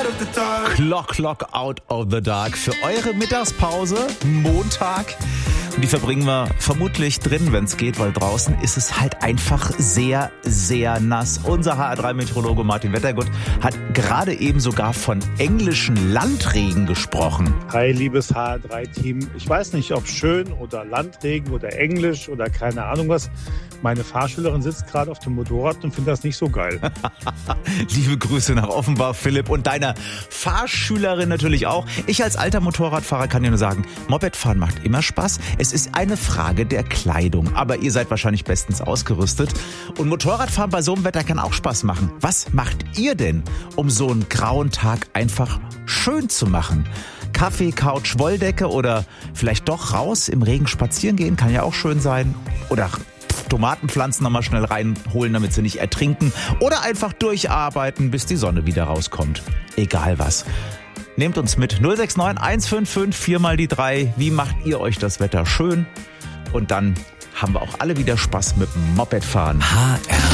Clock out of the dark für eure Mittagspause, Montag. Und die verbringen wir vermutlich drin, wenn es geht, weil draußen ist es halt einfach sehr, sehr nass. Unser HR3-Meteorologe Martin Wettergut hat gerade eben sogar von englischen Landregen gesprochen. Hi, liebes HR3-Team. Ich weiß nicht, ob schön oder Landregen oder Englisch oder keine Ahnung was. Meine Fahrschülerin sitzt gerade auf dem Motorrad und findet das nicht so geil. Liebe Grüße nach Offenbach, Philipp, und deiner Fahrschülerin natürlich auch. Ich als alter Motorradfahrer kann dir nur sagen, Mopedfahren macht immer Spaß. Es ist eine Frage der Kleidung, aber ihr seid wahrscheinlich bestens ausgerüstet. Und Motorradfahren bei so einem Wetter kann auch Spaß machen. Was macht ihr denn, um so einen grauen Tag einfach schön zu machen? Kaffee, Couch, Wolldecke oder vielleicht doch raus im Regen spazieren gehen, kann ja auch schön sein. Oder Tomatenpflanzen nochmal schnell reinholen, damit sie nicht ertrinken. Oder einfach durcharbeiten, bis die Sonne wieder rauskommt. Egal was. Nehmt uns mit 069 155 4 mal die 3. Wie macht ihr euch das Wetter schön? Und dann haben wir auch alle wieder Spaß mit dem Mopedfahren. HR